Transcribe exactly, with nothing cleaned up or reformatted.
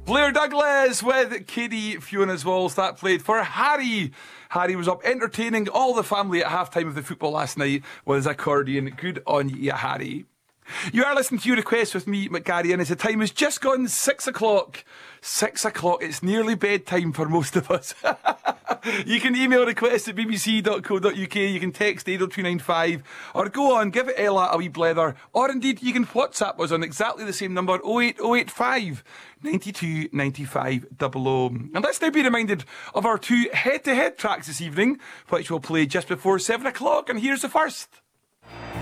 Blair Douglas with Katie Fiona's Walls. That played for Harry. Harry was up entertaining all the family at halftime of the football last night with his accordion. Good on you, Harry. You are listening to Your Request with me, McGarry, and as the time has just gone six o'clock. Six o'clock. It's nearly bedtime for most of us. You can email requests at b b c dot co dot u k. You can text eight oh two nine five or go on, give it Ella a wee blether. Or indeed, you can WhatsApp us on exactly the same number, oh eight oh eight five nine two nine five double oh. And let's now be reminded of our two head-to-head tracks this evening, which we'll play just before seven o'clock. And here's the first.